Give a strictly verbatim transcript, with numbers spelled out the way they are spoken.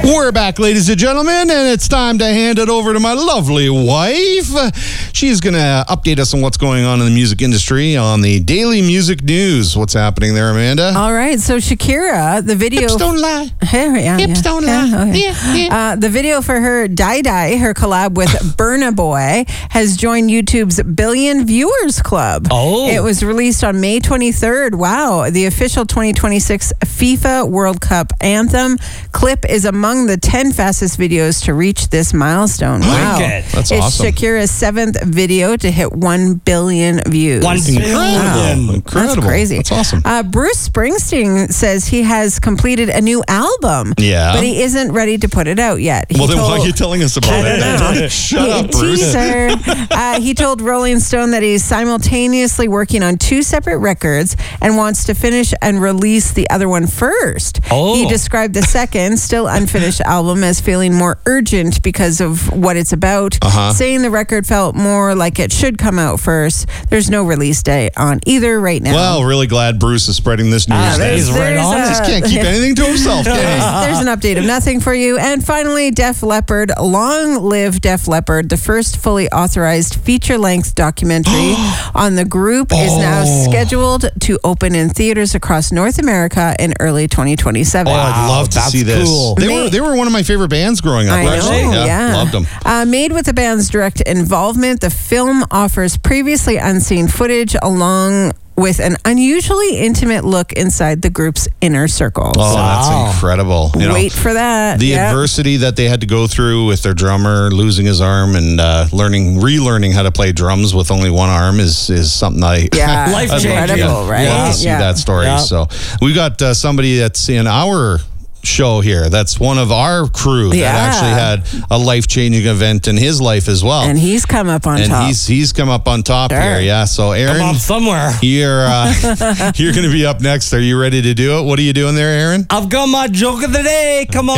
We're back, ladies and gentlemen, and it's time to hand it over to my lovely wife. She's going to update us on what's going on in the music industry on the Daily Music News. What's happening there, Amanda? All right, so Shakira, the video... Hips don't lie. yeah, Hips yeah. don't yeah, lie. okay. Yeah, yeah. Uh, the video for her Die Die, her collab with Burna Boy, has joined YouTube's Billion Viewers Club. Oh. It was released on May twenty-third. Wow. The official twenty twenty-six FIFA World Cup anthem clip is among the ten fastest videos to reach this milestone. Wow. Wicked. That's it's awesome. Shakira's seventh video to hit one billion views. One Incredible. billion. Incredible. That's crazy. That's awesome. Uh, Bruce Springsteen says he has completed a new album. Yeah. But he isn't ready to put it out yet. He Well, then why told- are you telling us about it? then? Shut up, Bruce. Teaser. uh, he told Rolling Stone that he's simultaneously working on two separate records and wants to finish and release the other one first. Oh. He described the second, still unfinished album as feeling more urgent because of what it's about, Uh-huh. saying the record felt more like it should come out first. There's no release date on either right now. Well, really glad Bruce is spreading this news. Ah, then. he's right There's on a- it. Just can't keep anything to himself, can he? There's an update of nothing for you. And finally, Def Leppard, Long Live Def Leppard, the first fully authorized feature-length documentary on the group is now scheduled to open in theaters across North America in early twenty twenty-seven. Oh, I'd love to that's see this. cool. They Ma- were they were one of my favorite bands growing up. I know, actually. yeah. Loved them. Uh, made with the band's direct involvement, the film offers previously unseen footage along with an unusually intimate look inside the group's inner circle. Oh, So that's Wow. incredible. You know, wait for that. the Yeah. adversity that they had to go through with their drummer losing his arm and uh, learning, relearning how to play drums with only one arm is is something I Yeah, Life I'd love to- incredible, yeah, right? love to see Yeah. that story. Yeah. So we got uh, somebody that's in our show here. That's one of our crew Yeah. that actually had a life changing event in his life as well. And he's come up on And top. he's he's come up on top Sure. here. Yeah. So Come Aaron, up somewhere. you're uh, you're going to be up next. Are you ready to do it? What are you doing there, Aaron? I've got my joke of the day. Come on